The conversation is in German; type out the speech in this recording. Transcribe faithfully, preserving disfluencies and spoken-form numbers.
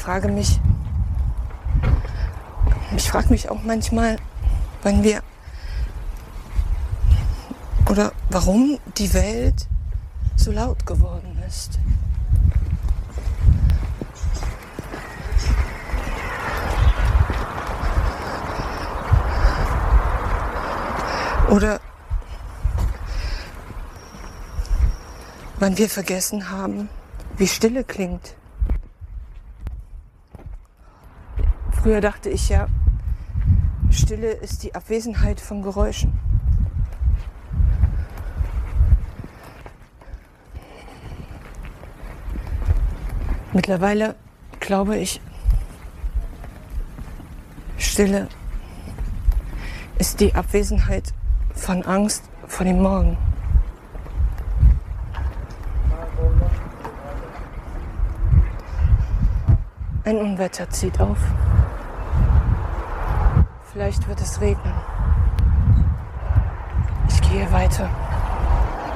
frage mich, ich frage mich auch manchmal, wann wir oder warum die Welt so laut geworden ist. Oder wann wir vergessen haben, wie Stille klingt. Früher dachte ich ja, Stille ist die Abwesenheit von Geräuschen. Mittlerweile glaube ich, Stille ist die Abwesenheit von Angst vor dem Morgen. Ein Unwetter zieht auf. Vielleicht wird es regnen. Ich gehe weiter.